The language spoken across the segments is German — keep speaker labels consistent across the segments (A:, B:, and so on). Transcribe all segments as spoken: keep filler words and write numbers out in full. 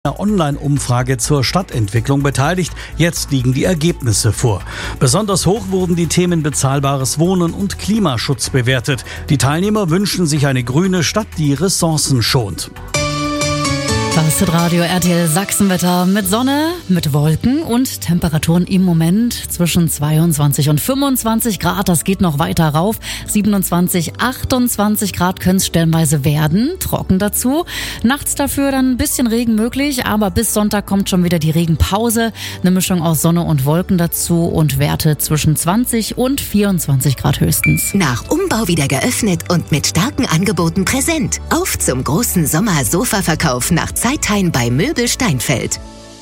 A: Einer Online-Umfrage zur Stadtentwicklung beteiligt. Jetzt liegen die Ergebnisse vor. Besonders hoch wurden die Themen bezahlbares Wohnen und Klimaschutz bewertet. Die Teilnehmer wünschen sich eine grüne Stadt, die Ressourcen schont.
B: Das ist Radio R T L Sachsenwetter mit Sonne, mit Wolken und Temperaturen im Moment zwischen zweiundzwanzig und fünfundzwanzig Grad. Das geht noch weiter rauf. siebenundzwanzig, achtundzwanzig Grad können es stellenweise werden. Trocken dazu. Nachts dafür dann ein bisschen Regen möglich, aber bis Sonntag kommt schon wieder die Regenpause. Eine Mischung aus Sonne und Wolken dazu und Werte zwischen zwanzig und vierundzwanzig Grad höchstens.
C: Nach Umbau wieder geöffnet und mit starken Angeboten präsent. Auf zum großen Sommer-Sofa-Verkauf nach Zeitheim bei Möbel Steinfeld.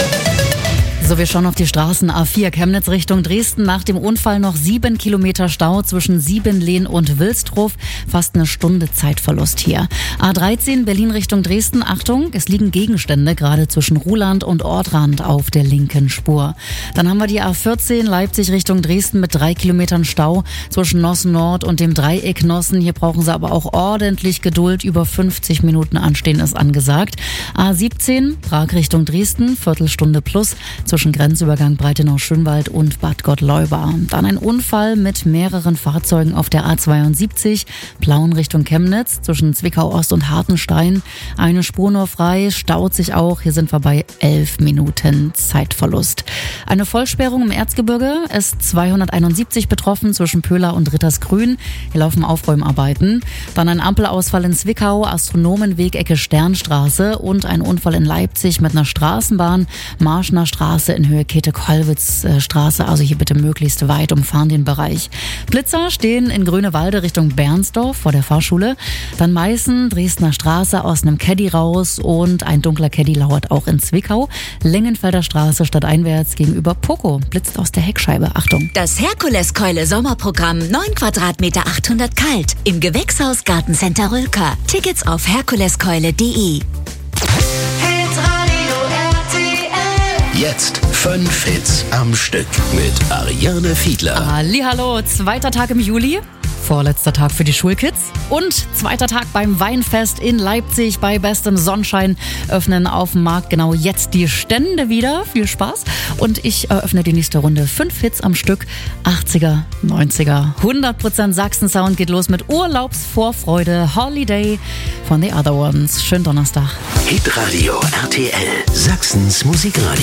B: So, wir schauen auf die Straßen A vier Chemnitz Richtung Dresden. Nach dem Unfall noch sieben Kilometer Stau zwischen Siebenlehn und Wilsdruf. Fast eine Stunde Zeitverlust hier. A dreizehn Berlin Richtung Dresden. Achtung, es liegen Gegenstände gerade zwischen Ruhland und Ortrand auf der linken Spur. Dann haben wir die A vierzehn Leipzig Richtung Dresden mit drei Kilometern Stau zwischen Nossen Nord und dem Dreieck Nossen. Hier brauchen Sie aber auch ordentlich Geduld. Über fünfzig Minuten Anstehen ist angesagt. A siebzehn Prag Richtung Dresden. Viertelstunde plus zwischen Grenzübergang Breitenau-Schönwald und Bad Gottleuba. Dann ein Unfall mit mehreren Fahrzeugen auf der A zweiundsiebzig, Plauen Richtung Chemnitz, zwischen Zwickau-Ost und Hartenstein. Eine Spur nur frei, staut sich auch. Hier sind wir bei elf Minuten Zeitverlust. Eine Vollsperrung im Erzgebirge, S zweihunderteinundsiebzig betroffen zwischen Pöhler und Rittersgrün. Hier laufen Aufräumarbeiten. Dann ein Ampelausfall in Zwickau, Astronomenweg, Ecke Sternstraße und ein Unfall in Leipzig mit einer Straßenbahn, Marschner Straße in Höhe Käthe-Kollwitz-Straße, also hier bitte möglichst weit umfahren den Bereich. Blitzer stehen in Grünewalde Richtung Bernsdorf vor der Fahrschule. Dann Meißen, Dresdner Straße aus einem Caddy raus und ein dunkler Caddy lauert auch in Zwickau. Längenfelder Straße stadteinwärts gegenüber Poco blitzt aus der Heckscheibe. Achtung!
C: Das Herkuleskeule Sommerprogramm neun Quadratmeter achthundert kalt im Gewächshaus Gartencenter Rülker. Tickets auf herkuleskeule punkt de.
D: Jetzt fünf Hits am Stück mit Ariane Fiedler.
B: Hallihallo, zweiter Tag im Juli. Vorletzter Tag für die Schulkids und zweiter Tag beim Weinfest in Leipzig bei bestem Sonnenschein. Öffnen auf dem Markt genau jetzt die Stände wieder. Viel Spaß. Und ich eröffne die nächste Runde. Fünf Hits am Stück. achtziger, neunziger, hundert Prozent Sachsen-Sound geht los mit Urlaubsvorfreude. Holiday von The Other Ones. Schönen Donnerstag.
D: Hitradio R T L. Sachsens Musikradio.